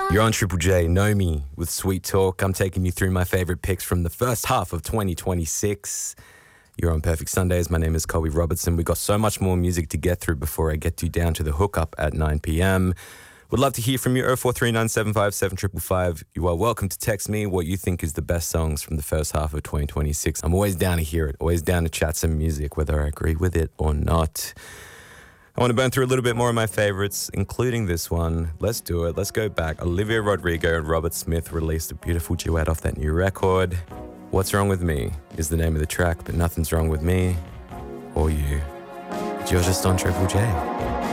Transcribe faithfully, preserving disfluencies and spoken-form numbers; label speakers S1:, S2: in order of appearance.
S1: You're on Triple J, know me, with Sweet Talk. I'm taking you through my favourite picks from the first half of twenty twenty-six. You're on Perfect Sundays. My name is Colby Robertson. We've got so much more music to get through before I get you down to the hookup at nine p.m. Would love to hear from you, oh four three nine seven five seven five five five. You are welcome to text me what you think is the best songs from the first half of twenty twenty-six. I'm always down to hear it, always down to chat some music, whether I agree with it or not. I want to burn through a little bit more of my favorites, including this one. Let's do it. Let's go back. Olivia Rodrigo and Robert Smith released a beautiful duet off that new record. What's Wrong With Me is the name of the track, but nothing's wrong with me or you. You're just on Triple J.